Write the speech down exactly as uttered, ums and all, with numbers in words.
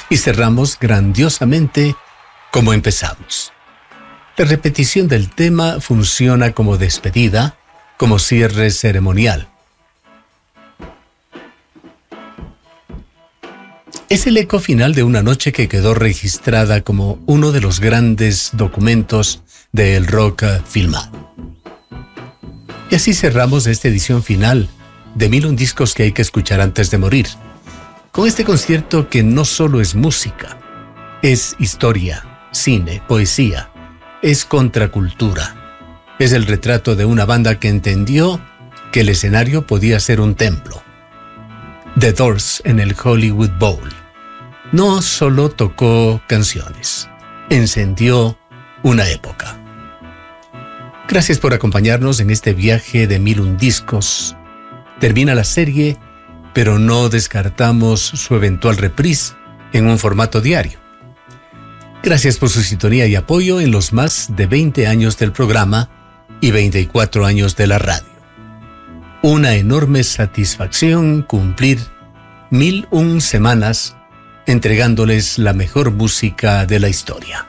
y cerramos grandiosamente como empezamos. La repetición del tema funciona como despedida, como cierre ceremonial. Es el eco final de una noche que quedó registrada como uno de los grandes documentos del rock filmado. Y así cerramos esta edición final de Mil un Discos que hay que escuchar antes de morir, con este concierto que no solo es música, es historia, cine, poesía, es contracultura. Es el retrato de una banda que entendió que el escenario podía ser un templo. The Doors en el Hollywood Bowl no solo tocó canciones, encendió una época. Gracias por acompañarnos en este viaje de Mil un Discos. Termina la serie, pero no descartamos su eventual reprise en un formato diario. Gracias por su sintonía y apoyo en los más de veinte años del programa y veinticuatro años de la radio. Una enorme satisfacción cumplir mil un semanas entregándoles la mejor música de la historia.